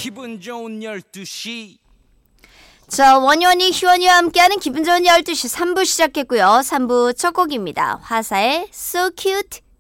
기분 좋은 12시. 자, 원효원이 희원이와 함께하는 기분 좋은 12시 3부 시작했고요. 3부 첫 곡입니다. 화사의 So Cute.